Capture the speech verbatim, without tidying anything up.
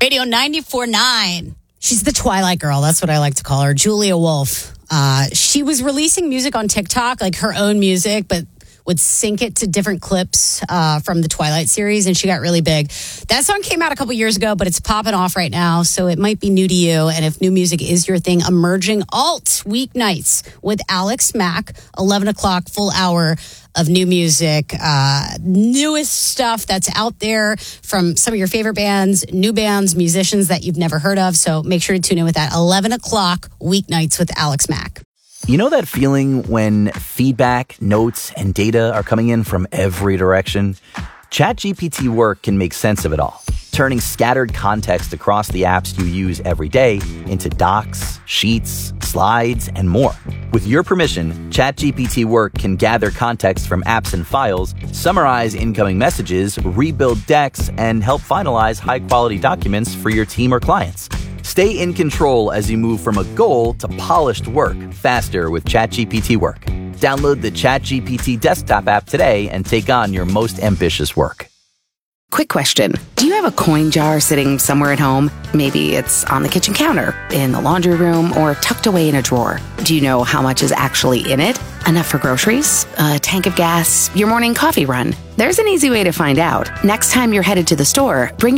Radio ninety-four point nine. She's the Twilight girl. That's what I like to call her. Julia Wolf. Uh, she was releasing music on TikTok, like her own music, but would sync it to different clips uh, from the Twilight series, and she got really big. That song came out a couple years ago, but it's popping off right now, so it might be new to you. And if new music is your thing, Emerging Alt weeknights with Alex Mack, eleven o'clock, full hour of new music, uh, newest stuff that's out there from some of your favorite bands, new bands, musicians that you've never heard of. So make sure to tune in with that eleven o'clock weeknights with Alex Mack. You know that feeling when feedback, notes, and data are coming in from every direction? ChatGPT Work can make sense of it all, turning scattered context across the apps you use every day into docs, sheets, slides, and more. With your permission, ChatGPT Work can gather context from apps and files, summarize incoming messages, rebuild decks, and help finalize high-quality documents for your team or clients. Stay in control as you move from a goal to polished work faster with ChatGPT Work. Download the ChatGPT desktop app today and take on your most ambitious work. Quick question. Do you have a coin jar sitting somewhere at home? Maybe it's on the kitchen counter, in the laundry room, or tucked away in a drawer. Do you know how much is actually in it? Enough for groceries? A tank of gas? Your morning coffee run? There's an easy way to find out. Next time you're headed to the store, bring